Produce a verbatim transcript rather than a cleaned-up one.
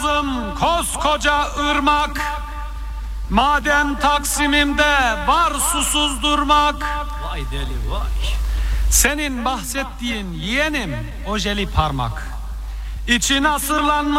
lazım koskoca ırmak. Madem Taksim'imde var susuz durmak. Vay deli vay. Senin bahsettiğin yeğenim ojeli parmak. İçi nasırlanmış